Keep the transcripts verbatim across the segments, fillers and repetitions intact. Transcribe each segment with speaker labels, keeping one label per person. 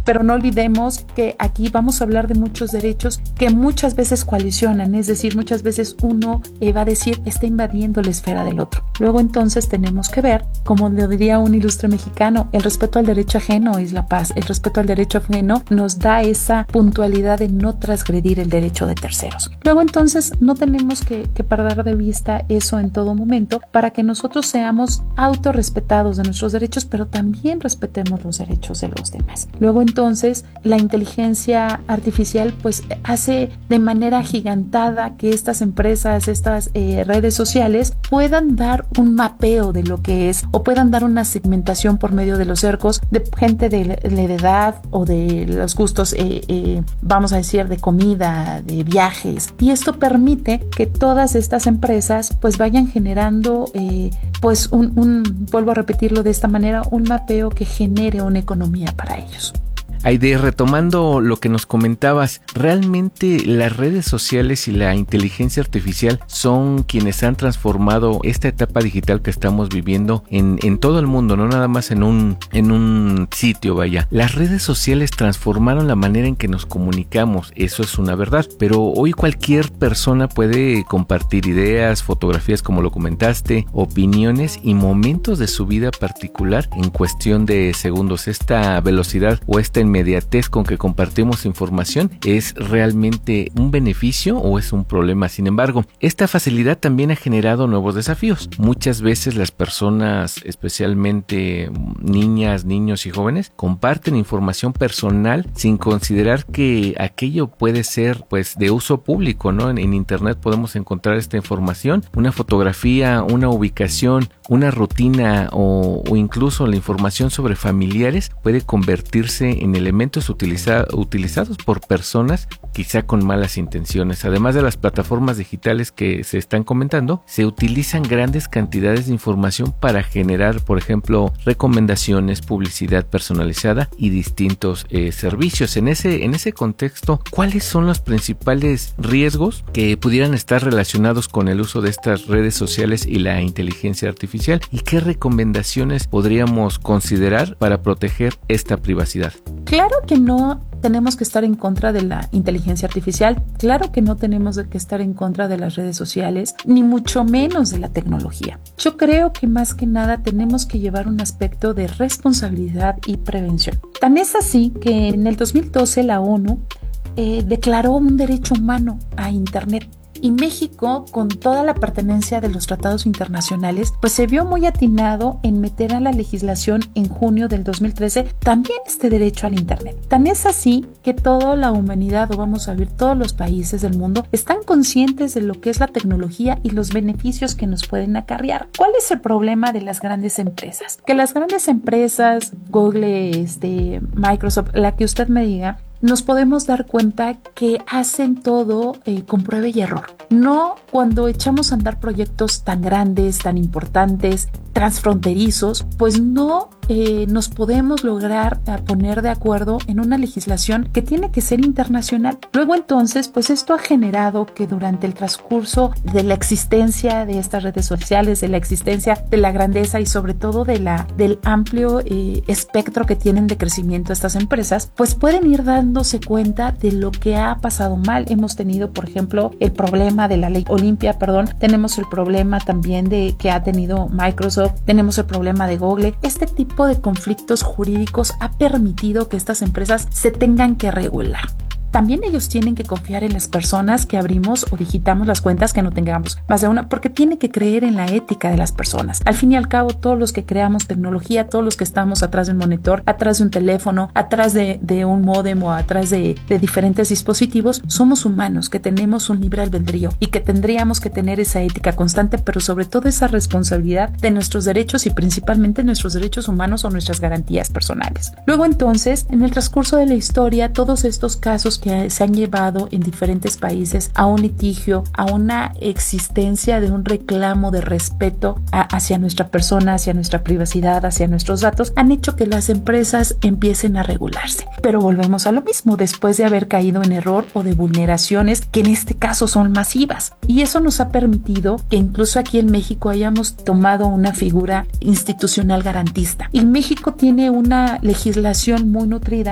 Speaker 1: pero no olvidemos que aquí vamos a hablar de muchos derechos que muchas veces coalicionan, es decir, muchas veces uno eh, va a decir está invadiendo la esfera del otro. Luego entonces tenemos que ver, como lo diría un ilustre mexicano, el respeto al derecho ajeno es la paz, el respeto al derecho ajeno nos da esa puntualidad de no transgredir el derecho de terceros. Luego entonces no tenemos que, que perder de vista eso en todo momento para que nosotros seamos autorrespetados de nuestros derechos, pero también respetemos los derechos de los demás. Luego entonces la inteligencia artificial pues hace de manera agigantada que estas empresas, estas eh, redes sociales puedan dar un mapeo de lo que es o puedan dar una segmentación por medio de los cercos de gente de la edad o de los gustos, eh, eh, vamos a decir, de comida, de viajes, y esto permite que todas estas empresas pues vayan generando eh, pues un, un, vuelvo a repetirlo de esta manera, un mapeo que genere una economía para ellos.
Speaker 2: Aide, retomando lo que nos comentabas, ¿realmente las redes sociales y la inteligencia artificial son quienes han transformado esta etapa digital que estamos viviendo en, en todo el mundo, no nada más en un, en un sitio, vaya? Las redes sociales transformaron la manera en que nos comunicamos, eso es una verdad, pero hoy cualquier persona puede compartir ideas, fotografías como lo comentaste, opiniones y momentos de su vida particular en cuestión de segundos. Esta velocidad o esta inmediatez con que compartimos información es realmente un beneficio o es un problema. Sin embargo, esta facilidad también ha generado nuevos desafíos. Muchas veces las personas, especialmente niñas, niños y jóvenes, comparten información personal sin considerar que aquello puede ser pues de uso público, ¿no? En, en internet podemos encontrar esta información, una fotografía, una ubicación, una rutina o, o incluso la información sobre familiares puede convertirse en elementos utiliza, utilizados por personas quizá con malas intenciones. Además de las plataformas digitales que se están comentando, se utilizan grandes cantidades de información para generar, por ejemplo, recomendaciones, publicidad personalizada y distintos eh, servicios. En ese, en ese contexto, ¿cuáles son los principales riesgos que pudieran estar relacionados con el uso de estas redes sociales y la inteligencia artificial? ¿Y qué recomendaciones podríamos considerar para proteger esta privacidad?
Speaker 1: Claro que no tenemos que estar en contra de la inteligencia artificial, claro que no tenemos que estar en contra de las redes sociales, ni mucho menos de la tecnología. Yo creo que más que nada tenemos que llevar un aspecto de responsabilidad y prevención. Tan es así que en el dos mil doce la ONU eh, declaró un derecho humano a Internet. Y México, con toda la pertenencia de los tratados internacionales, pues se vio muy atinado en meter a la legislación en junio del dos mil trece también este derecho al Internet. Tan es así que toda la humanidad, o vamos a ver todos los países del mundo, están conscientes de lo que es la tecnología y los beneficios que nos pueden acarrear. ¿Cuál es el problema de las grandes empresas? Que las grandes empresas, Google, este, Microsoft, la que usted me diga, nos podemos dar cuenta que hacen todo eh, con prueba y error. No cuando echamos a andar proyectos tan grandes, tan importantes, transfronterizos, pues no eh, nos podemos lograr a poner de acuerdo en una legislación que tiene que ser internacional. Luego entonces, pues esto ha generado que durante el transcurso de la existencia de estas redes sociales, de la existencia de la grandeza y sobre todo de la, del amplio eh, espectro que tienen de crecimiento estas empresas, pues pueden ir dándose cuenta de lo que ha pasado mal. Hemos tenido, por ejemplo, el problema de la ley Olimpia, perdón, tenemos el problema también de que ha tenido Microsoft, tenemos el problema de Google. Este tipo de conflictos jurídicos ha permitido que estas empresas se tengan que regular. También ellos tienen que confiar en las personas que abrimos o digitamos las cuentas, que no tengamos más de una, porque tiene que creer en la ética de las personas. Al fin y al cabo, todos los que creamos tecnología, todos los que estamos atrás de un monitor, atrás de un teléfono, atrás de, de un módem o atrás de, de diferentes dispositivos, somos humanos que tenemos un libre albedrío y que tendríamos que tener esa ética constante, pero sobre todo esa responsabilidad de nuestros derechos y principalmente nuestros derechos humanos o nuestras garantías personales. Luego entonces, en el transcurso de la historia, todos estos casos que se han llevado en diferentes países a un litigio, a una existencia de un reclamo de respeto a, hacia nuestra persona, hacia nuestra privacidad, hacia nuestros datos, han hecho que las empresas empiecen a regularse. Pero volvemos a lo mismo, después de haber caído en error o de vulneraciones que en este caso son masivas. Y eso nos ha permitido que incluso aquí en México hayamos tomado una figura institucional garantista. Y México tiene una legislación muy nutrida en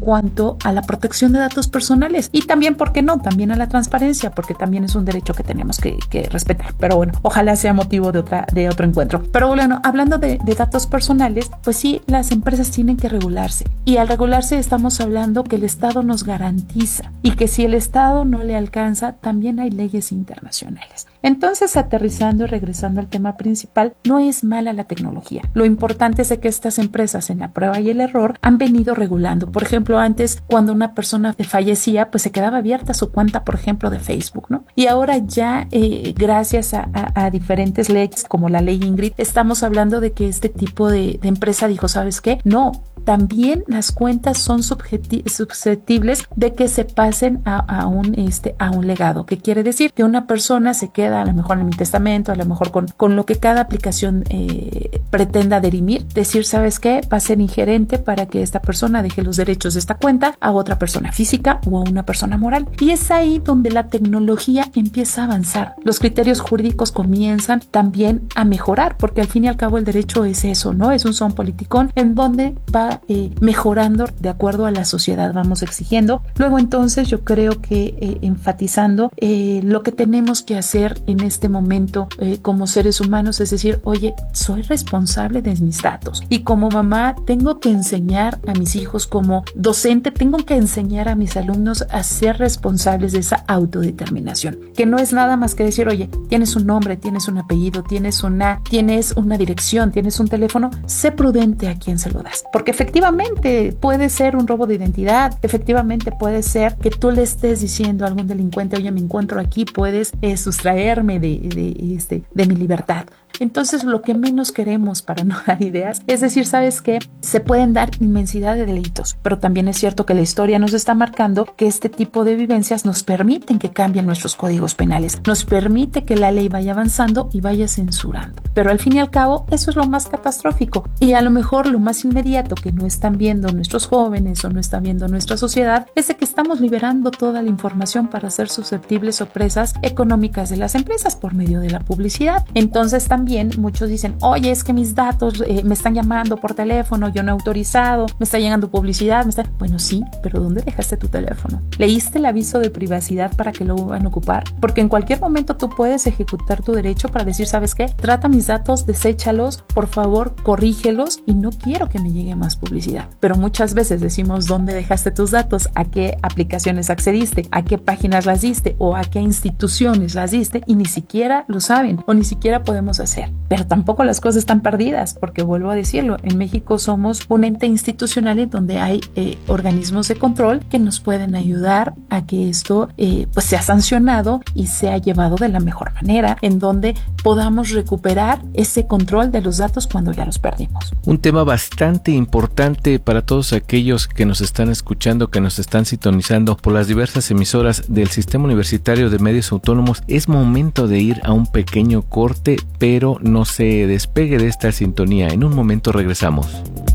Speaker 1: cuanto a la protección de datos personales y también, ¿por qué no? También a la transparencia, porque también es un derecho que tenemos que, que respetar. Pero bueno, ojalá sea motivo de, otra, de otro encuentro. Pero bueno, hablando de, de datos personales, pues sí, las empresas tienen que regularse. Y al regularse estamos hablando que el Estado nos garantiza y que si el Estado no le alcanza, también hay leyes internacionales. Entonces, aterrizando y regresando al tema principal, no es mala la tecnología. Lo importante es de que estas empresas en la prueba y el error han venido regulando. Por ejemplo, antes cuando una persona fallecía, pues se quedaba abierta su cuenta, por ejemplo, de Facebook, ¿no? Y ahora ya, eh, gracias a, a, a diferentes leyes como la ley Ingrid, estamos hablando de que este tipo de, de empresa dijo, ¿sabes qué? No, también las cuentas son subjeti- susceptibles de que se pasen a, a, un, este, a un legado. ¿Qué quiere decir? Que una persona se queda a lo mejor en mi testamento, a lo mejor con, con lo que cada aplicación eh, pretenda dirimir, decir, ¿sabes qué? Va a ser ingerente para que esta persona deje los derechos de esta cuenta a otra persona física o a una persona moral. Y es ahí donde la tecnología empieza a avanzar. Los criterios jurídicos comienzan también a mejorar, porque al fin y al cabo el derecho es eso, ¿no? Es un son politicón en donde va eh, mejorando de acuerdo a la sociedad, vamos exigiendo. Luego entonces yo creo que eh, enfatizando eh, lo que tenemos que hacer en este momento eh, como seres humanos, es decir, oye, soy responsable de mis datos y como mamá tengo que enseñar a mis hijos, como docente tengo que enseñar a mis alumnos a ser responsables de esa autodeterminación, que no es nada más que decir, oye, tienes un nombre, tienes un apellido, tienes una, tienes una dirección, tienes un teléfono, sé prudente a quién se lo das, porque efectivamente puede ser un robo de identidad, efectivamente puede ser que tú le estés diciendo a algún delincuente, oye, me encuentro aquí, puedes eh, sustraer De, de, este, de mi libertad. Entonces lo que menos queremos, para no dar ideas, es decir, ¿sabes qué? Se pueden dar inmensidad de delitos, pero también es cierto que la historia nos está marcando que este tipo de vivencias nos permiten que cambien nuestros códigos penales, nos permite que la ley vaya avanzando y vaya censurando. Pero al fin y al cabo, eso es lo más catastrófico y a lo mejor lo más inmediato que no están viendo nuestros jóvenes o no están viendo nuestra sociedad es de que estamos liberando toda la información para ser susceptibles o presas económicas de las empresas por medio de la publicidad. Entonces también También muchos dicen, oye, es que mis datos eh, me están llamando por teléfono, yo no he autorizado, me está llegando publicidad, me está... Bueno, sí, pero ¿dónde dejaste tu teléfono? ¿Leíste el aviso de privacidad para que lo van a ocupar? Porque en cualquier momento tú puedes ejecutar tu derecho para decir, ¿sabes qué? Trata mis datos, deséchalos, por favor, corrígelos y no quiero que me llegue más publicidad. Pero muchas veces decimos, ¿dónde dejaste tus datos? ¿A qué aplicaciones accediste? ¿A qué páginas las diste? ¿O a qué instituciones las diste? Y ni siquiera lo saben o ni siquiera podemos hacer. Pero tampoco las cosas están perdidas, porque vuelvo a decirlo, en México somos un ente institucional en donde hay eh, organismos de control que nos pueden ayudar a que esto eh, pues sea sancionado y sea llevado de la mejor manera, en donde podamos recuperar ese control de los datos cuando ya los perdimos.
Speaker 2: Un tema bastante importante para todos aquellos que nos están escuchando, que nos están sintonizando por las diversas emisoras del Sistema Universitario de Medios Autónomos. Es momento de ir a un pequeño corte, pero no se despegue de esta sintonía. En un momento regresamos.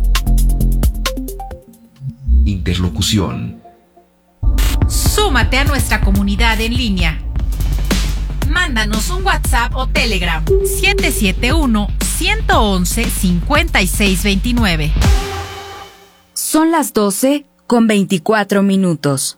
Speaker 3: Interlocución.
Speaker 4: Súmate a nuestra comunidad en línea. Mándanos un WhatsApp o Telegram siete siete uno, uno uno uno, cinco seis dos nueve.
Speaker 5: Son las doce con veinticuatro minutos.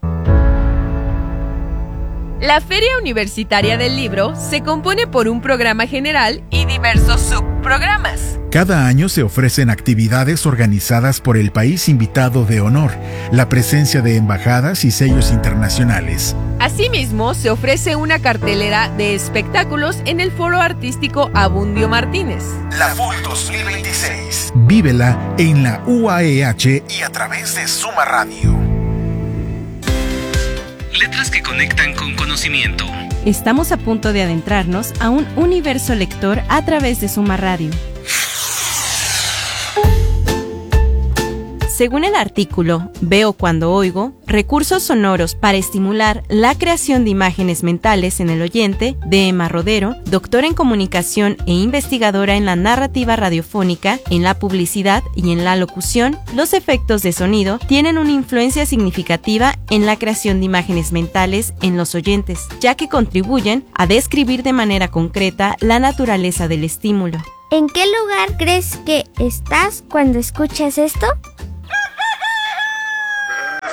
Speaker 6: La Feria Universitaria del Libro se compone por un programa general y diversos subprogramas.
Speaker 7: Cada año se ofrecen actividades organizadas por el país invitado de honor, la presencia de embajadas y sellos internacionales.
Speaker 6: Asimismo, se ofrece una cartelera de espectáculos en el Foro Artístico Abundio Martínez.
Speaker 7: La F U L dos mil veintiséis. Vívela en la U A E H y a través de Suma Radio.
Speaker 8: Letras que conectan con conocimiento.
Speaker 9: Estamos a punto de adentrarnos a un universo lector a través de Suma Radio. Según el artículo Veo cuando oigo, recursos sonoros para estimular la creación de imágenes mentales en el oyente, de Emma Rodero, doctora en comunicación e investigadora en la narrativa radiofónica, en la publicidad y en la locución, los efectos de sonido tienen una influencia significativa en la creación de imágenes mentales en los oyentes, ya que contribuyen a describir de manera concreta la naturaleza del estímulo.
Speaker 10: ¿En qué lugar crees que estás cuando escuchas esto?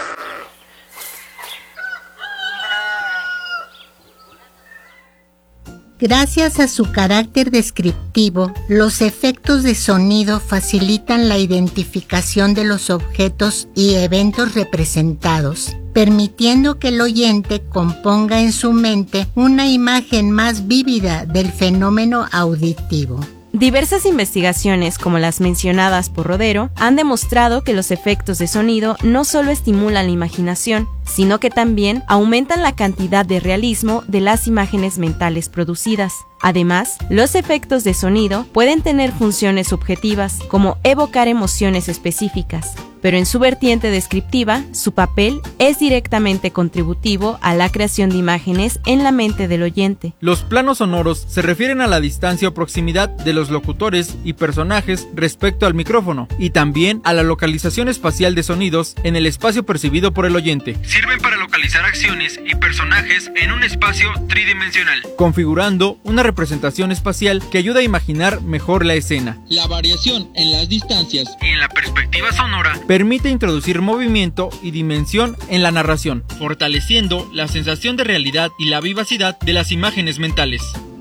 Speaker 3: Gracias a su carácter descriptivo, los efectos de sonido facilitan la identificación de los objetos y eventos representados, permitiendo que el oyente componga en su mente una imagen más vívida del fenómeno auditivo.
Speaker 9: Diversas investigaciones, como las mencionadas por Rodero, han demostrado que los efectos de sonido no solo estimulan la imaginación, sino que también aumentan la cantidad de realismo de las imágenes mentales producidas. Además, los efectos de sonido pueden tener funciones subjetivas, como evocar emociones específicas, pero en su vertiente descriptiva, su papel es directamente contributivo a la creación de imágenes en la mente del oyente.
Speaker 10: Los planos sonoros se refieren a la distancia o proximidad de los locutores y personajes respecto al micrófono, y también a la localización espacial de sonidos en el espacio percibido por el oyente.
Speaker 8: Sirven para localizar acciones y personajes en un espacio tridimensional,
Speaker 10: configurando una representación espacial que ayuda a imaginar mejor la escena.
Speaker 11: La variación en las distancias
Speaker 8: y en la perspectiva sonora
Speaker 10: permite introducir movimiento y dimensión en la narración, fortaleciendo la sensación de realidad y la vivacidad de las imágenes mentales.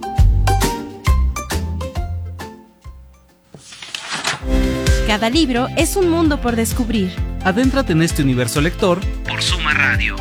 Speaker 9: Cada libro es un mundo por descubrir.
Speaker 12: Adéntrate en este universo lector
Speaker 8: por Suma Radio.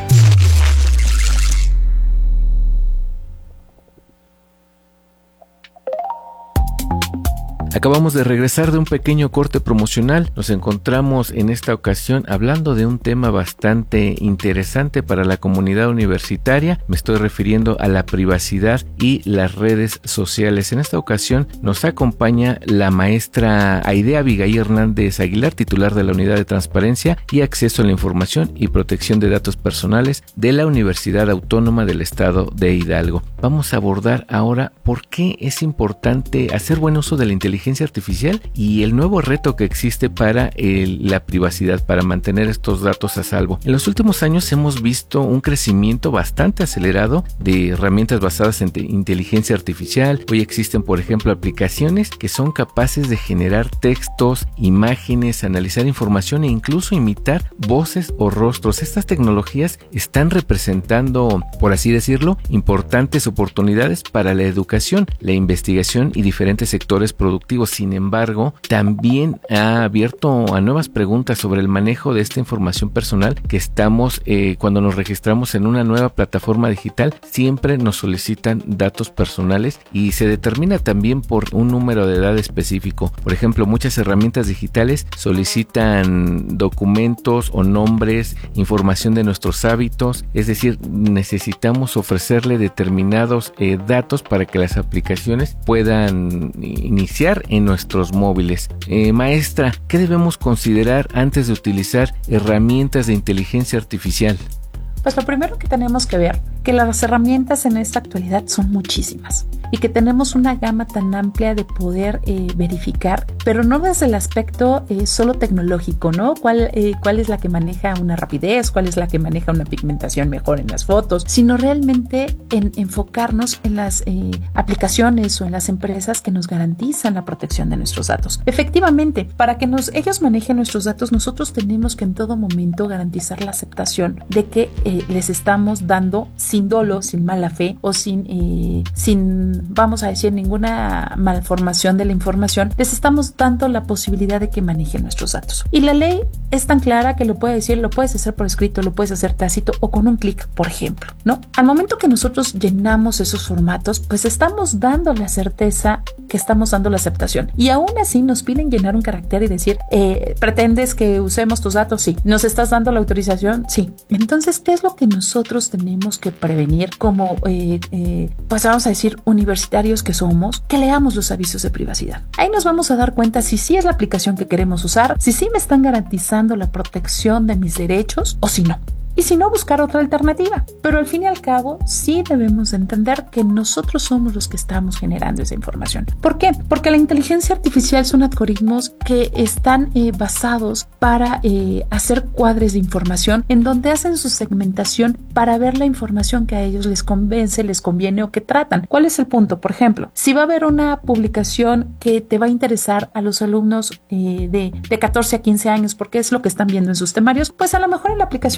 Speaker 2: Acabamos de regresar de un pequeño corte promocional. Nos encontramos en esta ocasión hablando de un tema bastante interesante para la comunidad universitaria. Me estoy refiriendo a la privacidad y las redes sociales. En esta ocasión nos acompaña la maestra Aide Abigail Hernández Aguilar, titular de la Unidad de Transparencia y Acceso a la Información y Protección de Datos Personales de la Universidad Autónoma del Estado de Hidalgo. Vamos a abordar ahora por qué es importante hacer buen uso de la inteligencia artificial y el nuevo reto que existe para el, la privacidad, para mantener estos datos a salvo. En los últimos años hemos visto un crecimiento bastante acelerado de herramientas basadas en inteligencia artificial. Hoy existen, por ejemplo, aplicaciones que son capaces de generar textos, imágenes, analizar información e incluso imitar voces o rostros. Estas tecnologías están representando, por así decirlo, importantes oportunidades para la educación, la investigación y diferentes sectores productivos. Sin embargo, también ha abierto a nuevas preguntas sobre el manejo de esta información personal que estamos, eh, cuando nos registramos en una nueva plataforma digital, siempre nos solicitan datos personales y se determina también por un número de edad específico. Por ejemplo, muchas herramientas digitales solicitan documentos o nombres, información de nuestros hábitos, es decir, necesitamos ofrecerle determinados eh, datos para que las aplicaciones puedan iniciar en nuestros móviles. Eh, maestra, ¿qué debemos considerar antes de utilizar herramientas de inteligencia artificial?
Speaker 1: Pues lo primero que tenemos que ver, que las herramientas en esta actualidad son muchísimas y que tenemos una gama tan amplia de poder eh, verificar, pero no desde el aspecto eh, solo tecnológico, ¿no? ¿Cuál, eh, cuál es la que maneja una rapidez? ¿Cuál es la que maneja una pigmentación mejor en las fotos? Sino realmente en enfocarnos en las eh, aplicaciones o en las empresas que nos garantizan la protección de nuestros datos. Efectivamente, para que nos, ellos manejen nuestros datos, nosotros tenemos que en todo momento garantizar la aceptación de que eh, les estamos dando sin dolo, sin mala fe o sin, eh, sin, vamos a decir, ninguna malformación de la información, les estamos dando la posibilidad de que manejen nuestros datos. Y la ley es tan clara que lo puede decir, lo puedes hacer por escrito, lo puedes hacer tácito o con un clic, por ejemplo, ¿no? Al momento que nosotros llenamos esos formatos, pues estamos dando la certeza que estamos dando la aceptación. Y aún así nos piden llenar un carácter y decir, eh, ¿pretendes que usemos tus datos? Sí. ¿Nos estás dando la autorización? Sí. Entonces, ¿qué es lo que nosotros tenemos que prevenir como, eh, eh, pues vamos a decir, universitarios que somos? Que leamos los avisos de privacidad. Ahí nos vamos a dar cuenta si sí es la aplicación que queremos usar, si sí me están garantizando la protección de mis derechos o si no. Y si no, buscar otra alternativa. Pero al fin y al cabo, sí debemos entender que nosotros somos los que estamos generando esa información. ¿Por qué? Porque la inteligencia artificial son algoritmos que están eh, basados para eh, hacer cuadres de información en donde hacen su segmentación para ver la información que a ellos les convence, les conviene o que tratan. ¿Cuál es el punto? Por ejemplo, si va a haber una publicación que te va a interesar a los alumnos eh, de, de catorce a quince años porque es lo que están viendo en sus temarios, pues a lo mejor en la aplicación que va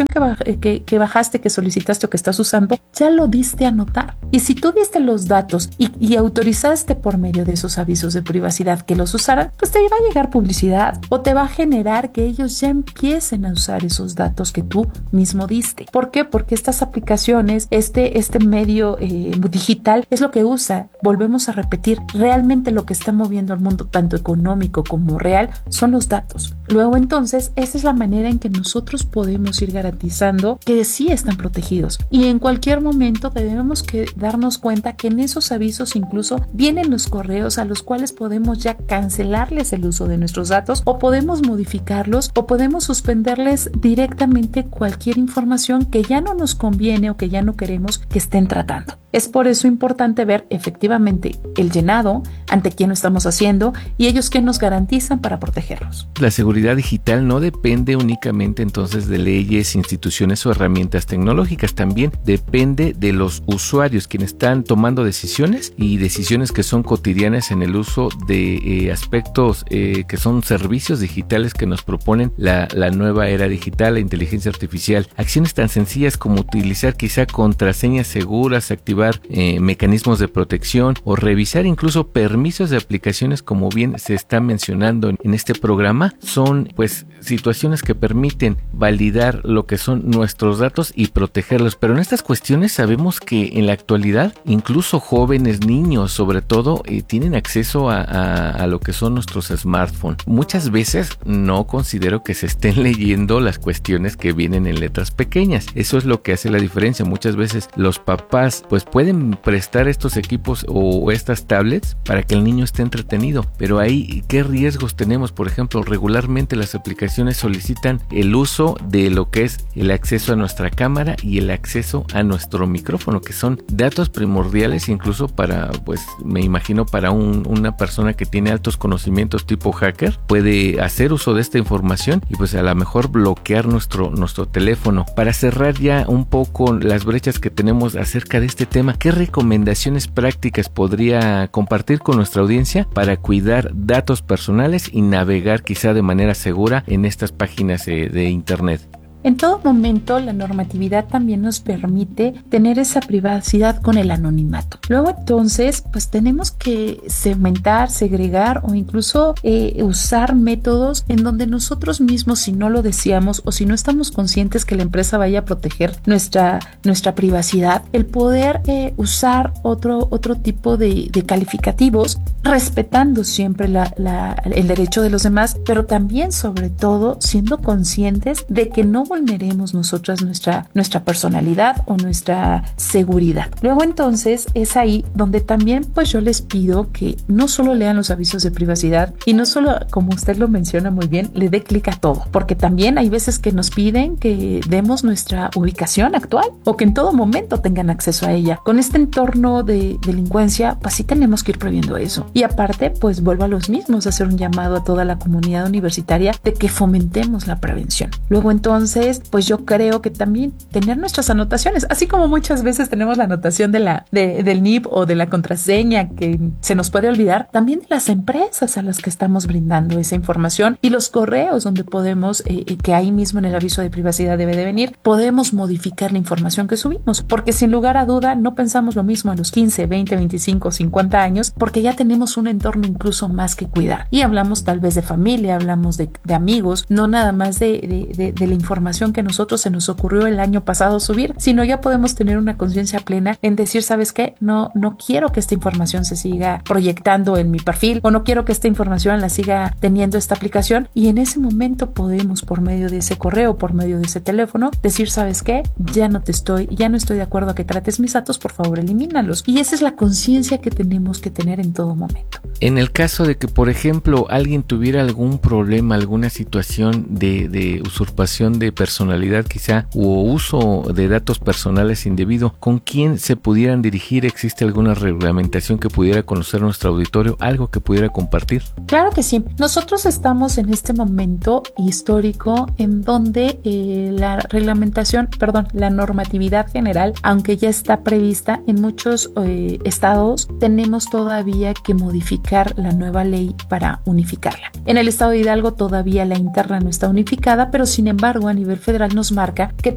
Speaker 1: que, que bajaste, que solicitaste o que estás usando, ya lo diste a notar. Y si tú diste los datos y, y autorizaste por medio de esos avisos de privacidad que los usaran, pues te va a llegar publicidad o te va a generar que ellos ya empiecen a usar esos datos que tú mismo diste. ¿Por qué? Porque estas aplicaciones, este, este medio eh, digital es lo que usa. Volvemos a repetir, realmente lo que está moviendo al mundo, tanto económico como real, son los datos. Luego entonces, esa es la manera en que nosotros podemos ir garantizando que sí están protegidos. Y en cualquier momento debemos que darnos cuenta que en esos avisos incluso vienen los correos a los cuales podemos ya cancelarles el uso de nuestros datos, o podemos modificarlos, o podemos suspenderles directamente cualquier información que ya no nos conviene o que ya no queremos que estén tratando. Es por eso importante ver efectivamente el llenado, ante quién lo estamos haciendo y ellos qué nos garantizan para protegerlos.
Speaker 2: La seguridad digital no depende únicamente entonces de leyes, instituciones o herramientas tecnológicas, también depende de los usuarios, quienes están tomando decisiones y decisiones que son cotidianas en el uso de eh, aspectos eh, que son servicios digitales que nos proponen la, la nueva era digital, la inteligencia artificial. Acciones tan sencillas como utilizar quizá contraseñas seguras, activar eh, mecanismos de protección o revisar incluso permisos de aplicaciones, como bien se está mencionando en, en este programa, son pues situaciones que permiten validar lo que son nuestros datos y protegerlos. Pero en estas cuestiones sabemos que en la actualidad incluso jóvenes, niños sobre todo, eh, tienen acceso a, a, a lo que son nuestros smartphones. Muchas veces no considero que se estén leyendo las cuestiones que vienen en letras pequeñas. Eso es lo que hace la diferencia. Muchas veces los papás pues pueden prestar estos equipos o estas tablets para que el niño esté entretenido, pero ahí ¿qué riesgos tenemos? Por ejemplo, regularmente las aplicaciones solicitan el uso de lo que es el acceso a nuestra cámara y el acceso a nuestro micrófono, que son datos primordiales incluso para, pues me imagino, para un, una persona que tiene altos conocimientos tipo hacker, puede hacer uso de esta información y pues a lo mejor bloquear nuestro, nuestro teléfono. Para cerrar ya un poco las brechas que tenemos acerca de este tema, ¿qué recomendaciones prácticas podría compartir con nuestra audiencia para cuidar datos personales y navegar quizá de manera segura en estas páginas de, de internet?
Speaker 1: En todo momento, la normatividad también nos permite tener esa privacidad con el anonimato. Luego, entonces, pues tenemos que segmentar, segregar o incluso eh, usar métodos en donde nosotros mismos, si no lo deseamos o si no estamos conscientes que la empresa vaya a proteger nuestra, nuestra privacidad, el poder eh, usar otro, otro tipo de, de calificativos, respetando siempre la, la, el derecho de los demás, pero también, sobre todo, siendo conscientes de que no vulneremos nosotras nuestra, nuestra personalidad o nuestra seguridad. Luego entonces es ahí donde también pues yo les pido que no solo lean los avisos de privacidad y no solo, como usted lo menciona muy bien, le dé clic a todo, porque también hay veces que nos piden que demos nuestra ubicación actual o que en todo momento tengan acceso a ella. Con este entorno de delincuencia, pues sí tenemos que ir previendo eso. Y aparte, pues vuelvo a los mismos, a hacer un llamado a toda la comunidad universitaria de que fomentemos la prevención. Luego entonces pues yo creo que también tener nuestras anotaciones, así como muchas veces tenemos la anotación de la, de, del N I P o de la contraseña que se nos puede olvidar, también de las empresas a las que estamos brindando esa información y los correos donde podemos, eh, que ahí mismo en el aviso de privacidad debe de venir, podemos modificar la información que subimos, porque sin lugar a duda no pensamos lo mismo a los quince, veinte, veinticinco, cincuenta años, porque ya tenemos un entorno incluso más que cuidar y hablamos tal vez de familia, hablamos de, de amigos, no nada más de, de, de, de la información que nosotros se nos ocurrió el año pasado subir, sino ya podemos tener una conciencia plena en decir, ¿sabes qué? No, no quiero que esta información se siga proyectando en mi perfil o no quiero que esta información la siga teniendo esta aplicación, y en ese momento podemos, por medio de ese correo, por medio de ese teléfono, decir, ¿sabes qué? Ya no te estoy, ya no estoy de acuerdo a que trates mis datos, por favor elimínalos. Y esa es la conciencia que tenemos que tener en todo momento.
Speaker 2: En el caso de que, por ejemplo, alguien tuviera algún problema, alguna situación de, de usurpación de personalidad quizá o uso de datos personales indebido, ¿con quién se pudieran dirigir? ¿Existe alguna reglamentación que pudiera conocer nuestro auditorio? ¿Algo que pudiera compartir?
Speaker 1: Claro que sí. Nosotros estamos en este momento histórico en donde eh, la reglamentación, perdón, la normatividad general, aunque ya está prevista en muchos eh, estados, tenemos todavía que modificar la nueva ley para unificarla. En el estado de Hidalgo todavía la interna no está unificada, pero sin embargo a nivel federal nos marca que todos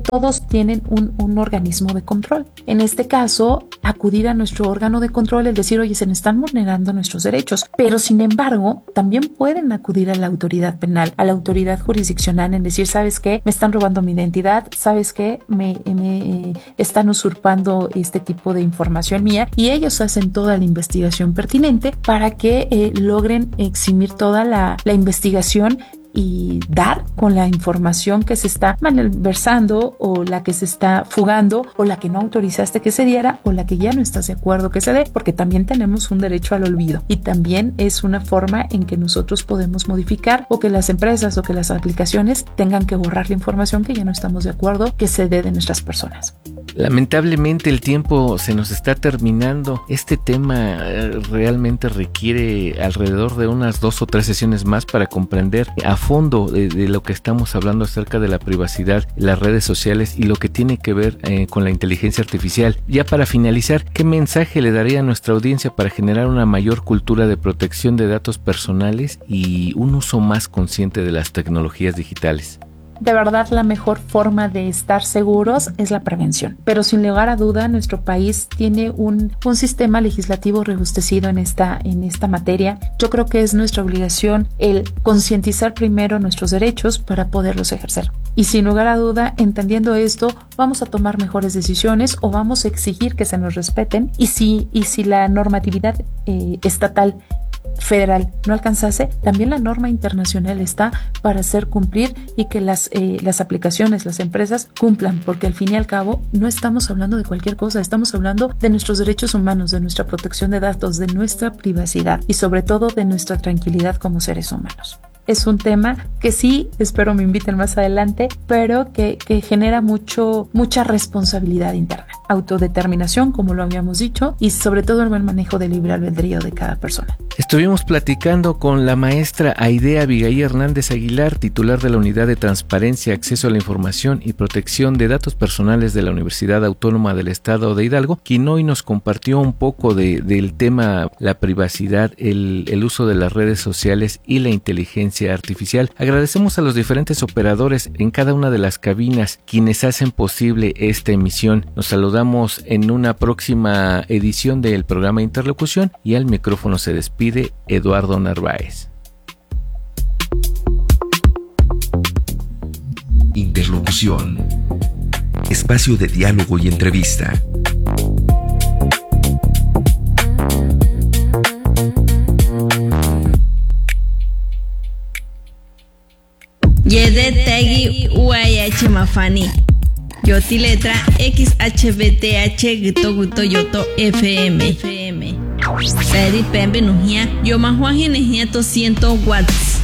Speaker 1: tienen un, un organismo de control. En este caso, acudir a nuestro órgano de control, es decir, oye, se nos están vulnerando nuestros derechos, pero sin embargo, también pueden acudir a la autoridad penal, a la autoridad jurisdiccional, en decir, ¿sabes qué? Me están robando mi identidad, ¿sabes qué? Me, me eh, están usurpando este tipo de información mía, y ellos hacen toda la investigación pertinente para que eh, logren eximir toda la, la investigación y dar con la información que se está malversando, o la que se está fugando, o la que no autorizaste que se diera, o la que ya no estás de acuerdo que se dé, porque también tenemos un derecho al olvido, y también es una forma en que nosotros podemos modificar, o que las empresas o que las aplicaciones tengan que borrar la información que ya no estamos de acuerdo que se dé de nuestras personas.
Speaker 2: Lamentablemente el tiempo se nos está terminando. Este tema realmente requiere alrededor de unas dos o tres sesiones más para comprender a fondo de, de lo que estamos hablando acerca de la privacidad, las redes sociales y lo que tiene que ver eh, con la inteligencia artificial. Ya para finalizar, ¿qué mensaje le daría a nuestra audiencia para generar una mayor cultura de protección de datos personales y un uso más consciente de las tecnologías digitales?
Speaker 1: De verdad, la mejor forma de estar seguros es la prevención. Pero sin lugar a duda, nuestro país tiene un, un sistema legislativo robustecido en esta, en esta materia. Yo creo que es nuestra obligación el concientizar primero nuestros derechos para poderlos ejercer. Y sin lugar a duda, entendiendo esto, vamos a tomar mejores decisiones, o vamos a exigir que se nos respeten. Y si, y si la normatividad eh, estatal federal no alcanzase, también la norma internacional está para hacer cumplir, y que las, eh, las aplicaciones, las empresas cumplan, porque al fin y al cabo no estamos hablando de cualquier cosa, estamos hablando de nuestros derechos humanos, de nuestra protección de datos, de nuestra privacidad y sobre todo de nuestra tranquilidad como seres humanos. Es un tema que sí, espero me inviten más adelante, pero que, que genera mucho, mucha responsabilidad interna, autodeterminación, como lo habíamos dicho, y sobre todo el buen manejo del libre albedrío de cada persona.
Speaker 2: Estuvimos platicando con la maestra Aidea Abigail Hernández Aguilar, titular de la Unidad de Transparencia, Acceso a la Información y Protección de Datos Personales de la Universidad Autónoma del Estado de Hidalgo, quien hoy nos compartió un poco de, del tema, la privacidad, el, el uso de las redes sociales y la inteligencia artificial. Agradecemos a los diferentes operadores en cada una de las cabinas quienes hacen posible esta emisión. Nos saludamos en una próxima edición del programa Interlocución, y al micrófono se despide Eduardo Narváez.
Speaker 13: Interlocución, espacio de diálogo y entrevista.
Speaker 14: Yede Tegi U I H Mafani. Yoti letra X H B T H Gito Guto Yoto F M. Peri Pembe Nujia. Yo Mahuaji Nejia to ciento watts.